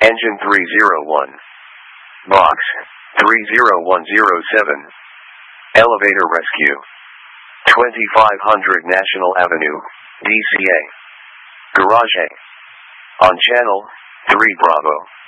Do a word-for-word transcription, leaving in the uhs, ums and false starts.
Engine three zero one. Box three zero one zero seven. Elevator rescue. twenty-five hundred National Avenue, D C A. Garage A. On channel three Bravo.